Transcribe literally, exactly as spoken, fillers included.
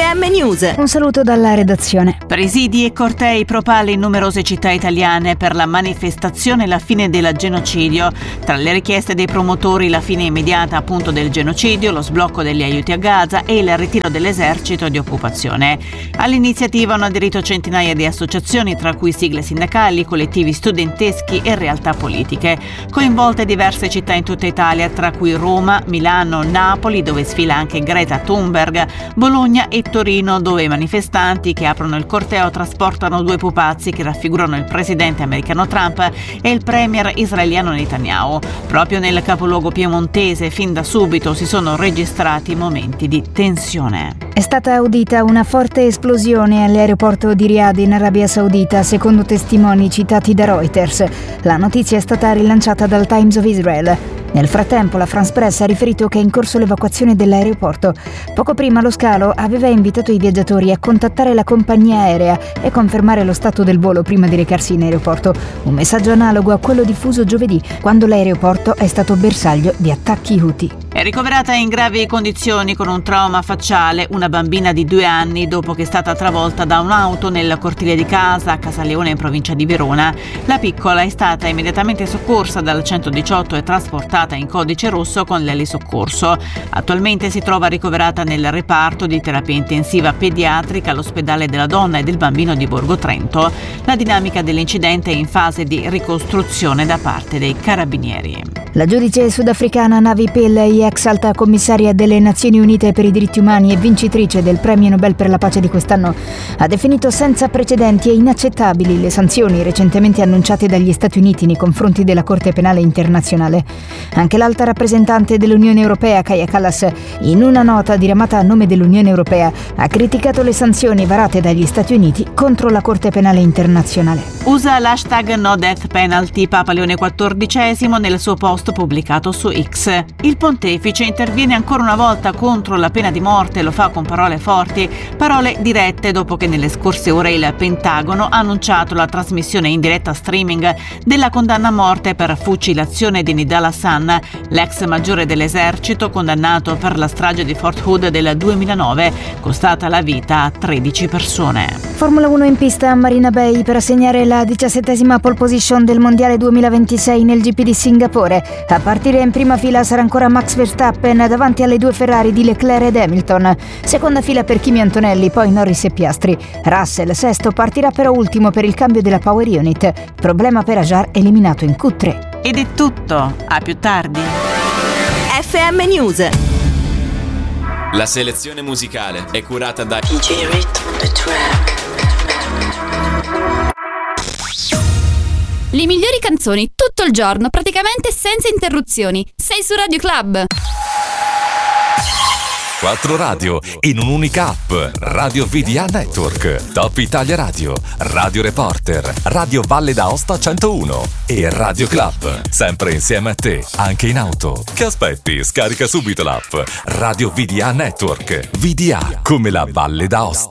M News. Un saluto dalla redazione. Presidi e cortei pro pali in numerose città italiane per la manifestazione La fine del genocidio. Tra le richieste dei promotori la fine immediata appunto del genocidio, lo sblocco degli aiuti a Gaza e il ritiro dell'esercito di occupazione. All'iniziativa hanno aderito centinaia di associazioni, tra cui sigle sindacali, collettivi studenteschi e realtà politiche. Coinvolte diverse città in tutta Italia, tra cui Roma, Milano, Napoli, dove sfila anche Greta Thunberg, Bologna e Torino, dove i manifestanti che aprono il corteo trasportano due pupazzi che raffigurano il presidente americano Trump e il premier israeliano Netanyahu. Proprio nel capoluogo piemontese fin da subito si sono registrati momenti di tensione. È stata udita una forte esplosione all'aeroporto di Riyadh in Arabia Saudita, secondo testimoni citati da Reuters. La notizia è stata rilanciata dal Times of Israel. Nel frattempo la France Press ha riferito che è in corso l'evacuazione dell'aeroporto. Poco prima lo scalo aveva invitato i viaggiatori a contattare la compagnia aerea e confermare lo stato del volo prima di recarsi in aeroporto. Un messaggio analogo a quello diffuso giovedì, quando l'aeroporto è stato bersaglio di attacchi Houthi. È ricoverata in gravi condizioni con un trauma facciale una bambina di due anni dopo che è stata travolta da un'auto nel cortile di casa a Casaleone in provincia di Verona. La piccola è stata immediatamente soccorsa dal centodiciotto e trasportata in codice rosso con l'elisoccorso. Attualmente si trova ricoverata nel reparto di terapia intensiva pediatrica all'ospedale della donna e del bambino di Borgo Trento. La dinamica dell'incidente è in fase di ricostruzione da parte dei carabinieri. La giudice sudafricana Navi Pillay, ex alta commissaria delle Nazioni Unite per i diritti umani e vincitrice del Premio Nobel per la pace di quest'anno, ha definito senza precedenti e inaccettabili le sanzioni recentemente annunciate dagli Stati Uniti nei confronti della Corte Penale Internazionale. Anche l'alta rappresentante dell'Unione Europea, Kaja Kallas, in una nota diramata a nome dell'Unione Europea, ha criticato le sanzioni varate dagli Stati Uniti contro la Corte Penale Internazionale. Usa l'hashtag No Death Penalty Papa Leone quattordicesimo nel suo post pubblicato su X. Il pontefice interviene ancora una volta contro la pena di morte, lo fa con parole forti, parole dirette dopo che nelle scorse ore il Pentagono ha annunciato la trasmissione in diretta streaming della condanna a morte per fucilazione di Nidal Hasan, l'ex maggiore dell'esercito condannato per la strage di Fort Hood del duemilanove, costata la vita a tredici persone. Formula uno in pista a Marina Bay per assegnare la diciassettesima pole position del Mondiale duemilaventisei nel G P di Singapore. A partire in prima fila sarà ancora Max Verstappen davanti alle due Ferrari di Leclerc ed Hamilton. Seconda fila per Kimi Antonelli, poi Norris e Piastri. Russell, sesto, partirà però ultimo per il cambio della Power Unit. Problema per Hajar, eliminato in Q tre. Ed è tutto. A più tardi. F M News. La selezione musicale è curata da D J Rit on the track. Le migliori canzoni tutto il giorno, praticamente senza interruzioni. Sei su Radio Club. Quattro radio in un'unica app. Radio V D A Network, Top Italia Radio, Radio Reporter, Radio Valle d'Aosta centouno e Radio Club. Sempre insieme a te, anche in auto. Che aspetti? Scarica subito l'app. Radio V D A Network. V D A come la Valle d'Aosta.